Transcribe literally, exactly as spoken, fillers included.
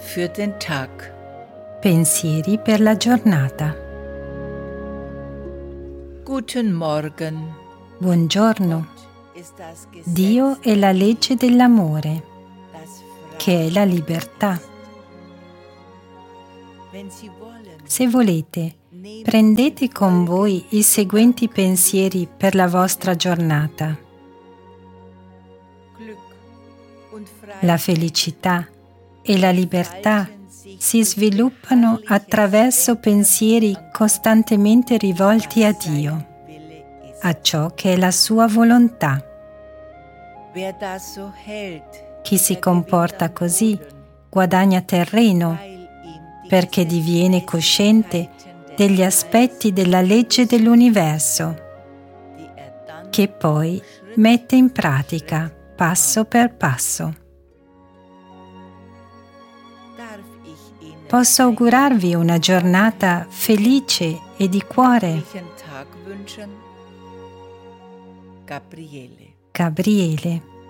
für den Tag. Pensieri per la giornata. Guten Morgen. Buongiorno. Dio è la legge dell'amore, che è la libertà. Se volete, prendete con voi i seguenti pensieri per la vostra giornata. La felicità e la libertà si sviluppano attraverso pensieri costantemente rivolti a Dio, a ciò che è la sua volontà. Chi si comporta così guadagna terreno perché diviene cosciente degli aspetti della legge dell'universo, che poi mette in pratica passo per passo. Posso augurarvi una giornata felice e di cuore. Gabriele. Gabriele.